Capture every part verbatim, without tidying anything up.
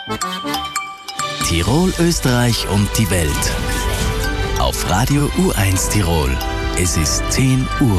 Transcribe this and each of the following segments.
Tirol, Österreich und die Welt. Auf Radio U eins Tirol. Es ist zehn Uhr.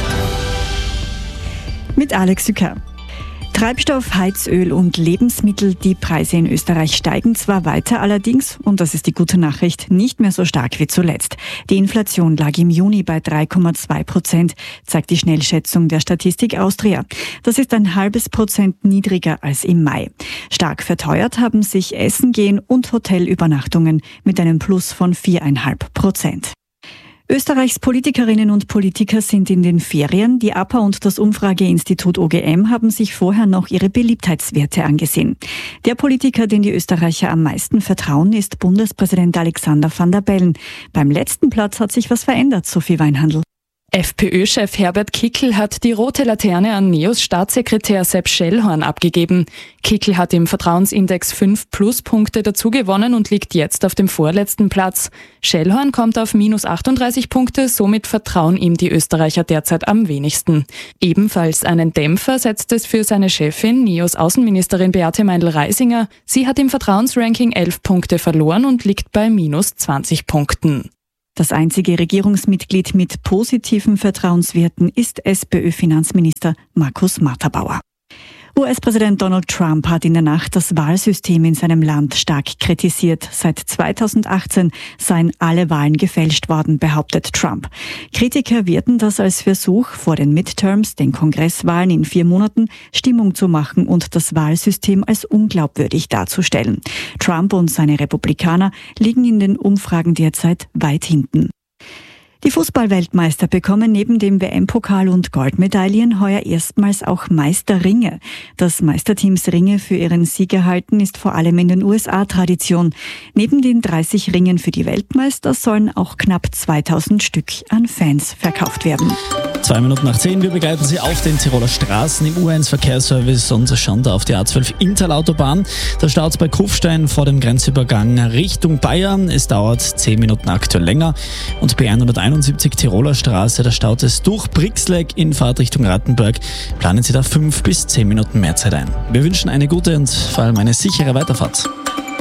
Mit Alex Sücker. Treibstoff, Heizöl und Lebensmittel, die Preise in Österreich steigen zwar weiter, allerdings, und das ist die gute Nachricht, nicht mehr so stark wie zuletzt. Die Inflation lag im Juni bei drei Komma zwei Prozent, zeigt die Schnellschätzung der Statistik Austria. Das ist ein halbes Prozent niedriger als im Mai. Stark verteuert haben sich Essen gehen und Hotelübernachtungen mit einem Plus von vier Komma fünf Prozent. Österreichs Politikerinnen und Politiker sind in den Ferien. Die A P A und das Umfrageinstitut O G M haben sich vorher noch ihre Beliebtheitswerte angesehen. Der Politiker, den die Österreicher am meisten vertrauen, ist Bundespräsident Alexander Van der Bellen. Beim letzten Platz hat sich was verändert, Sophie Weinhandl. FPÖ-Chef Herbert Kickl hat die rote Laterne an Neos Staatssekretär Sepp Schellhorn abgegeben. Kickl hat im Vertrauensindex fünf Pluspunkte dazugewonnen und liegt jetzt auf dem vorletzten Platz. Schellhorn kommt auf minus achtunddreißig Punkte, somit vertrauen ihm die Österreicher derzeit am wenigsten. Ebenfalls einen Dämpfer setzt es für seine Chefin, Neos Außenministerin Beate Meindl-Reisinger. Sie hat im Vertrauensranking elf Punkte verloren und liegt bei minus zwanzig Punkten. Das einzige Regierungsmitglied mit positiven Vertrauenswerten ist SPÖ-Finanzminister Markus Matterbauer. U S-Präsident Donald Trump hat in der Nacht das Wahlsystem in seinem Land stark kritisiert. Seit zweitausendachtzehn seien alle Wahlen gefälscht worden, behauptet Trump. Kritiker werten das als Versuch, vor den Midterms, den Kongresswahlen in vier Monaten, Stimmung zu machen und das Wahlsystem als unglaubwürdig darzustellen. Trump und seine Republikaner liegen in den Umfragen derzeit weit hinten. Die Fußballweltmeister bekommen neben dem W M-Pokal und Goldmedaillen heuer erstmals auch Meisterringe. Dass Meisterteams Ringe für ihren Sieg erhalten, ist vor allem in den U S A Tradition. Neben den dreißig Ringen für die Weltmeister sollen auch knapp zweitausend Stück an Fans verkauft werden. Zwei Minuten nach zehn, wir begleiten Sie auf den Tiroler Straßen im U eins Verkehrsservice und schauen da auf die A zwölf Interlautobahn. Da staut es bei Kufstein vor dem Grenzübergang Richtung Bayern. Es dauert zehn Minuten aktuell länger. Und B hunderteinundsiebzig Tiroler Straße, da staut es durch Brixleck in Fahrtrichtung Rattenberg. Planen Sie da fünf bis zehn Minuten mehr Zeit ein. Wir wünschen eine gute und vor allem eine sichere Weiterfahrt.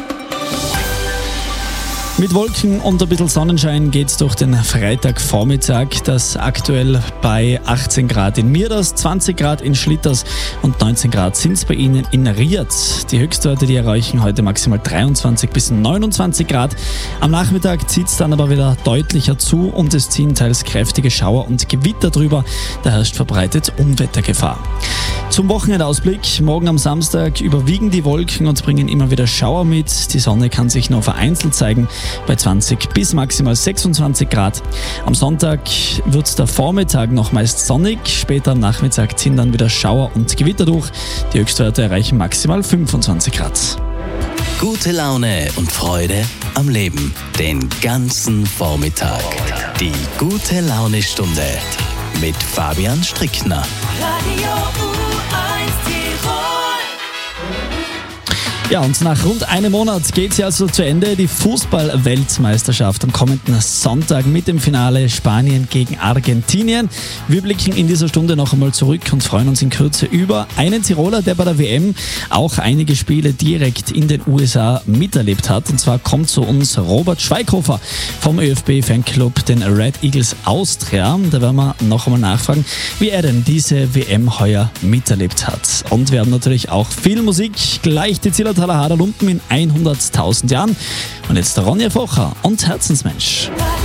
Mit Wolken und ein bisschen Sonnenschein geht's durch den Freitagvormittag, das aktuell bei achtzehn Grad in Mirders, zwanzig Grad in Schlitters und neunzehn Grad sind's bei Ihnen in Riad. Die Höchstwerte, die erreichen heute maximal dreiundzwanzig bis neunundzwanzig Grad. Am Nachmittag zieht's dann aber wieder deutlicher zu und es ziehen teils kräftige Schauer und Gewitter drüber. Da herrscht verbreitet Unwettergefahr. Zum Wochenendausblick. Morgen am Samstag überwiegen die Wolken und bringen immer wieder Schauer mit. Die Sonne kann sich nur vereinzelt zeigen bei zwanzig bis maximal sechsundzwanzig Grad. Am Sonntag wird der Vormittag noch meist sonnig. Später am Nachmittag ziehen dann wieder Schauer und Gewitter durch. Die Höchstwerte erreichen maximal fünfundzwanzig Grad. Gute Laune und Freude am Leben. Den ganzen Vormittag. Die gute Laune-Stunde mit Fabian Strickner. Radio U eins Tirol. Ja, und nach rund einem Monat geht sie also zu Ende, die Fußball-Weltmeisterschaft am kommenden Sonntag mit dem Finale Spanien gegen Argentinien. Wir blicken in dieser Stunde noch einmal zurück und freuen uns in Kürze über einen Tiroler, der bei der W M auch einige Spiele direkt in den U S A miterlebt hat. Und zwar kommt zu uns Robert Schweighofer vom ÖFB-Fanclub, den Red Eagles Austria. Da werden wir noch einmal nachfragen, wie er denn diese W M heuer miterlebt hat. Und wir haben natürlich auch viel Musik, gleich die Zillertaler Hader Lumpen in hunderttausend Jahren. Und jetzt der Ronja Focher und Herzensmensch.